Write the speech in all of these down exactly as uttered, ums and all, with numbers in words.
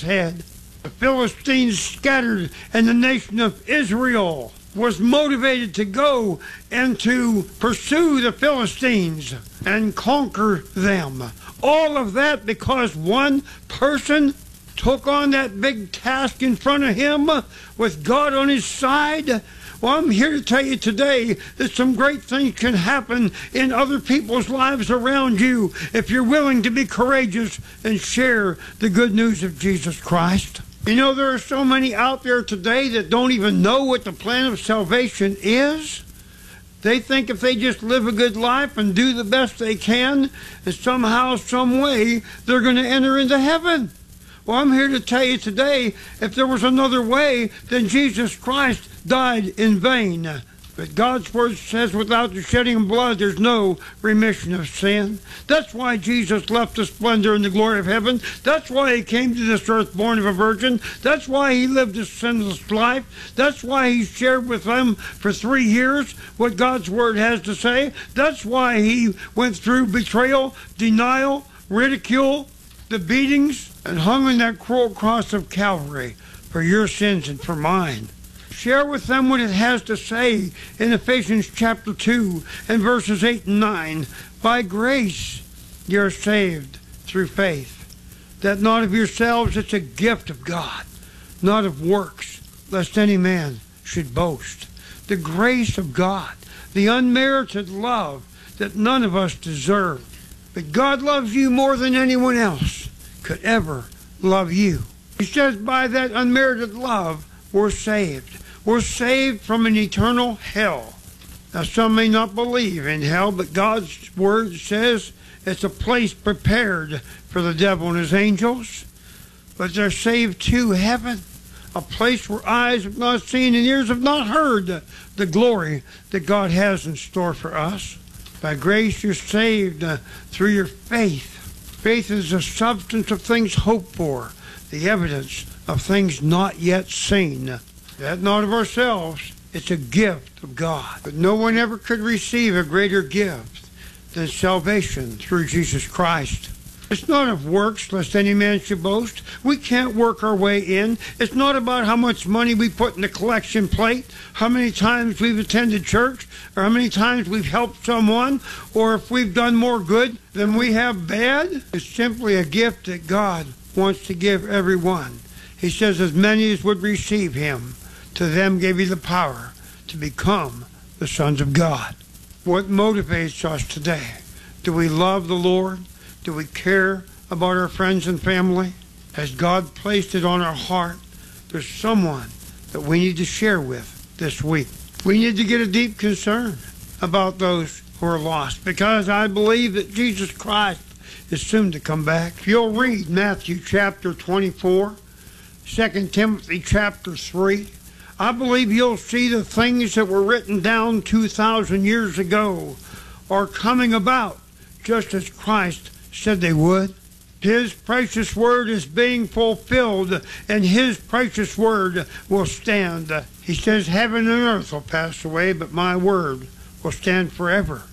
head. The Philistines scattered, and the nation of Israel was motivated to go and to pursue the Philistines and conquer them. All of that because one person took on that big task in front of him with God on his side. Well, I'm here to tell you today that some great things can happen in other people's lives around you if you're willing to be courageous and share the good news of Jesus Christ. You know, there are so many out there today that don't even know what the plan of salvation is. They think if they just live a good life and do the best they can, and somehow, some way, they're going to enter into heaven. Well, I'm here to tell you today, if there was another way, then Jesus Christ died in vain. But God's word says without the shedding of blood, there's no remission of sin. That's why Jesus left the splendor and the glory of heaven. That's why he came to this earth born of a virgin. That's why he lived a sinless life. That's why he shared with them for three years what God's word has to say. That's why he went through betrayal, denial, ridicule, the beatings, and hung on that cruel cross of Calvary for your sins and for mine. Share with them what it has to say in Ephesians chapter two and verses eight and nine. By grace you're saved through faith, that not of yourselves, it's a gift of God, not of works, lest any man should boast. The grace of God, the unmerited love that none of us deserve. But God loves you more than anyone else could ever love you. He says by that unmerited love, we're saved. We're saved from an eternal hell. Now, some may not believe in hell, but God's word says it's a place prepared for the devil and his angels. But they're saved to heaven, a place where eyes have not seen and ears have not heard the, the glory that God has in store for us. By grace you're saved uh, through your faith. Faith is the substance of things hoped for, the evidence of things not yet seen. That not of ourselves, it's a gift of God. But no one ever could receive a greater gift than salvation through Jesus Christ. It's not of works, lest any man should boast. We can't work our way in. It's not about how much money we put in the collection plate, how many times we've attended church, or how many times we've helped someone, or if we've done more good than we have bad. It's simply a gift that God wants to give everyone. He says, as many as would receive him, to them gave he the power to become the sons of God. What motivates us today? Do we love the Lord? Do we care about our friends and family? Has God placed it on our heart? There's someone that we need to share with this week. We need to get a deep concern about those who are lost, because I believe that Jesus Christ is soon to come back. If you'll read Matthew chapter twenty-four, Second Timothy chapter three, I believe you'll see the things that were written down two thousand years ago are coming about just as Christ said they would. His precious word is being fulfilled, and his precious word will stand. He says, heaven and earth will pass away, but my word will stand forever.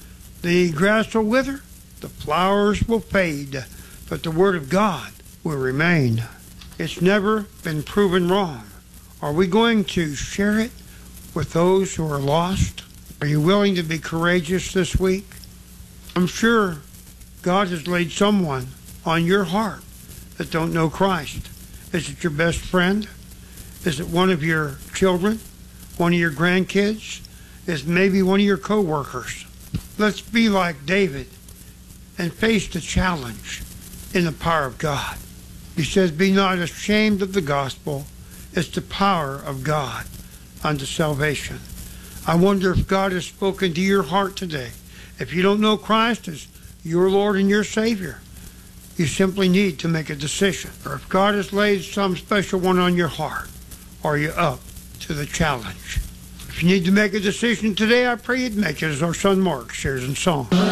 The grass will wither, the flowers will fade, but the word of God will remain. It's never been proven wrong. Are we going to share it with those who are lost? Are you willing to be courageous this week? I'm sure God has laid someone on your heart that don't know Christ. Is it your best friend? Is it one of your children? One of your grandkids? Is it maybe one of your co-workers? Let's be like David and face the challenge in the power of God. He says, be not ashamed of the gospel. It's the power of God unto salvation. I wonder if God has spoken to your heart today. If you don't know Christ as your Lord and your Savior, you simply need to make a decision. Or if God has laid some special one on your heart, are you up to the challenge? If you need to make a decision today, I pray you'd make it as our son Mark shares in song.